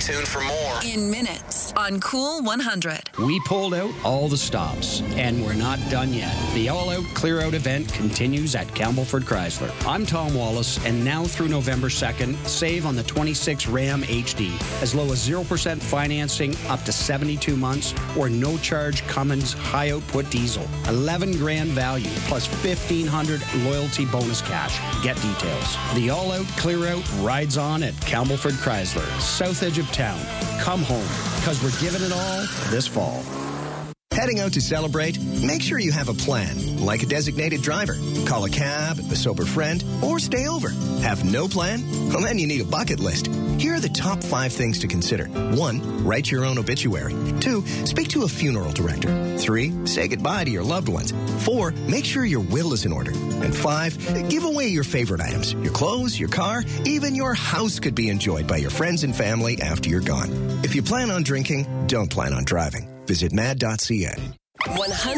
tuned for more. In minutes on Cool 100. We pulled out all the stops, and we're not done yet. The all-out clear-out event continues at Campbellford Chrysler. I'm Tom Wallace, and now through November 2nd, save on the 26 Ram HD. As low as 0% financing up to 72 months, or no-charge Cummins high-output diesel. 11 grand value, plus 1,500 loyalty bonus cash. Get details. The all-out clear-out rides on at Campbellford Chrysler, south edge of town. Come home, because we're giving it all this fall. Heading out to celebrate? Make sure you have a plan, like a designated driver. Call a cab, a sober friend, or stay over. Have no plan? Well, then you need a bucket list. Here are the top 5 things to consider. 1, write your own obituary. 2, speak to a funeral director. 3, say goodbye to your loved ones. 4, make sure your will is in order. And 5, give away your favorite items. Your clothes, your car, even your house could be enjoyed by your friends and family after you're gone. If you plan on drinking, don't plan on driving. Visit mad.ca. 100.